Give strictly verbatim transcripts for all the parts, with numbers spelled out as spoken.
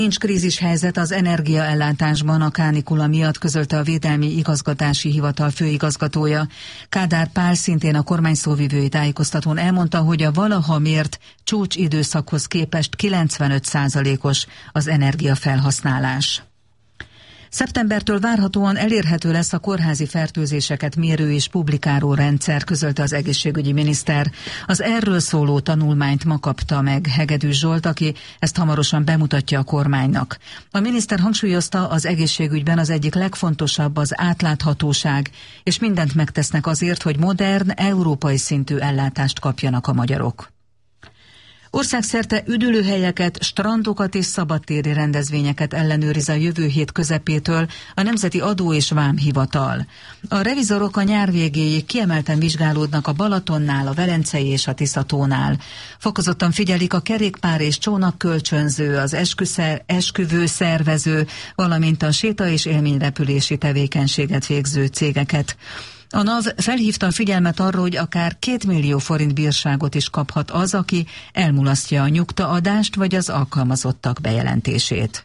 Nincs krízishelyzet az energiaellátásban a kánikula miatt, közölte a Védelmi Igazgatási Hivatal főigazgatója. Kádár Pál szintén a kormány szóvivői tájékoztatón elmondta, hogy a valaha mért csúcsidőszakhoz képest kilencvenöt százalékos az energiafelhasználás. Szeptembertől várhatóan elérhető lesz a kórházi fertőzéseket mérő és publikáló rendszer, közölte az egészségügyi miniszter. Az erről szóló tanulmányt ma kapta meg Hegedűs Zsolt, aki ezt hamarosan bemutatja a kormánynak. A miniszter hangsúlyozta, az egészségügyben az egyik legfontosabb az átláthatóság, és mindent megtesznek azért, hogy modern, európai szintű ellátást kapjanak a magyarok. Országszerte üdülőhelyeket, strandokat és szabadtéri rendezvényeket ellenőriz a jövő hét közepétől a Nemzeti Adó- és Vámhivatal. A revizorok a nyár végéig kiemelten vizsgálódnak a Balatonnál, a Velencei és a Tiszatónál. Fokozottan figyelik a kerékpár és csónakkölcsönző, az esküszer, esküvő szervező, valamint a séta- és élményrepülési tevékenységet végző cégeket. A NAV felhívta a figyelmet arra, hogy akár két millió forint bírságot is kaphat az, aki elmulasztja a nyugtaadást vagy az alkalmazottak bejelentését.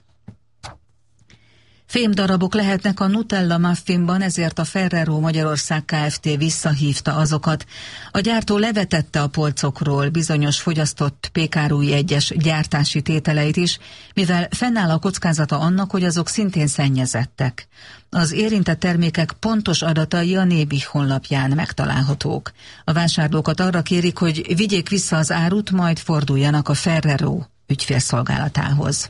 Fémdarabok lehetnek a Nutella muffinban, ezért a Ferrero Magyarország Kft. Visszahívta azokat. A gyártó levetette a polcokról bizonyos fogyasztott pékárúj egyes gyártási tételeit is, mivel fennáll a kockázata annak, hogy azok szintén szennyezettek. Az érintett termékek pontos adatai a Nébih honlapján megtalálhatók. A vásárlókat arra kérik, hogy vigyék vissza az árut, majd forduljanak a Ferrero ügyfélszolgálatához.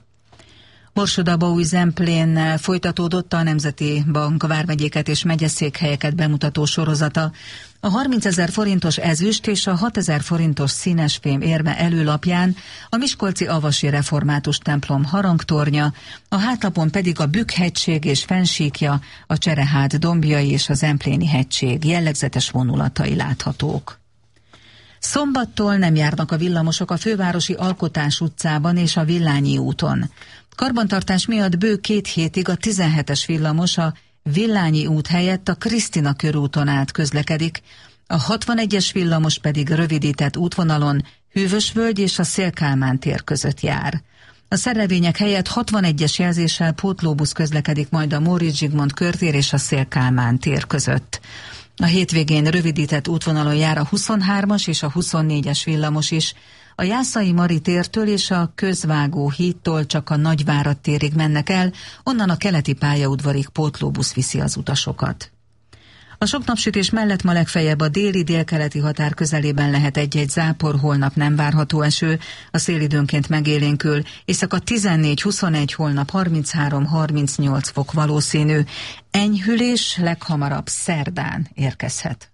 Borsod-Abaúj-Zemplénnel folytatódott a Nemzeti Bank vármegyéket és megyeszékhelyeket bemutató sorozata. A harmincezer forintos ezüst és a hatezer forintos színesfém érme előlapján a miskolci Avasi Református templom harangtornya, a hátlapon pedig a Bükk-hegység és fennsíkja, a Cserehát dombjai és a Zempléni hegység jellegzetes vonulatai láthatók. Szombattól nem járnak a villamosok a fővárosi Alkotás utcában és a Villányi úton. Karbantartás miatt bő két hétig a tizenhetes villamos a Villányi út helyett a Krisztina körúton át közlekedik, a hatvanegyes villamos pedig rövidített útvonalon Hűvösvölgy és a Széll-Kálmán tér között jár. A szerelvények helyett hatvanegyes jelzéssel pótlóbusz közlekedik majd a Móricz Zsigmond körtér és a Széll-Kálmán tér között. A hétvégén rövidített útvonalon jár a huszonhármas és a huszonnégyes villamos is. A Jászai Mari tértől és a Közvágó hídtól csak a Nagyvárad térig mennek el, onnan a keleti pályaudvarig pótlóbusz viszi az utasokat. A sok napsütés mellett ma legfeljebb a déli-délkeleti határ közelében lehet egy-egy zápor, holnap nem várható eső, a szél időnként megélénkül, éjszaka tizennégy huszonegy, holnap harminchárom harmincnyolc fok valószínű, enyhülés leghamarabb szerdán érkezhet.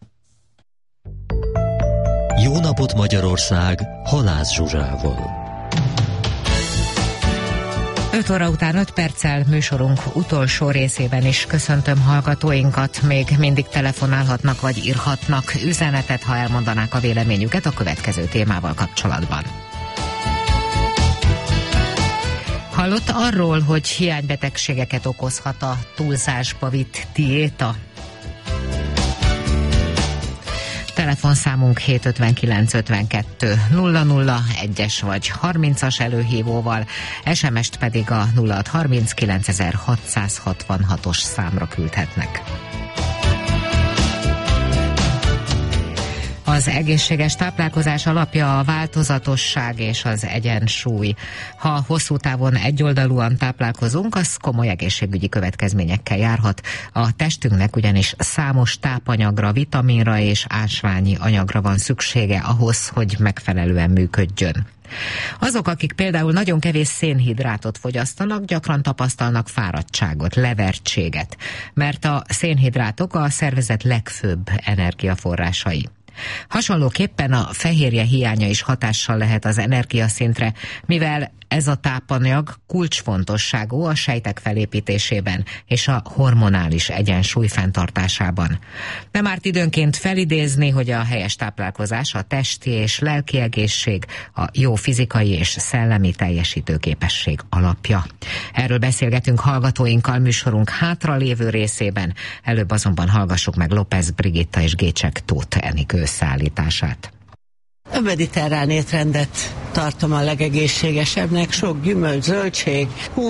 Jó napot Magyarország, Halász Zsuzsával. öt óra után öt perccel műsorunk utolsó részében is köszöntöm hallgatóinkat. Még mindig telefonálhatnak vagy írhatnak üzenetet, ha elmondanák a véleményüket a következő témával kapcsolatban. Hallott arról, hogy hiánybetegségeket okozhat a túlzásba vitt diéta? Telefonszámunk hét ötvenkilenc ötvenkettő nulla nulla egyes vagy harmincas előhívóval, es em est pedig a nulla hat harminc kilencezer-hatszázhatvanhatos számra küldhetnek. Az egészséges táplálkozás alapja a változatosság és az egyensúly. Ha hosszú távon egyoldalúan táplálkozunk, az komoly egészségügyi következményekkel járhat. A testünknek ugyanis számos tápanyagra, vitaminra és ásványi anyagra van szüksége ahhoz, hogy megfelelően működjön. Azok, akik például nagyon kevés szénhidrátot fogyasztanak, gyakran tapasztalnak fáradtságot, levertséget, mert a szénhidrátok a szervezet legfőbb energiaforrásai. Hasonlóképpen a fehérje hiánya is hatással lehet az energiaszintre, mivel ez a tápanyag kulcsfontosságú a sejtek felépítésében és a hormonális egyensúly fenntartásában. Nem árt időnként felidézni, hogy a helyes táplálkozás a testi és lelki egészség, a jó fizikai és szellemi teljesítőképesség alapja. Erről beszélgetünk hallgatóinkkal műsorunk hátralévő részében, előbb azonban hallgassuk meg López Brigitta és Gécsek Tóth Enikő összeállítását. mediterrán étrendet tartom a legegészségesebbnek, sok gyümölcs, zöldség,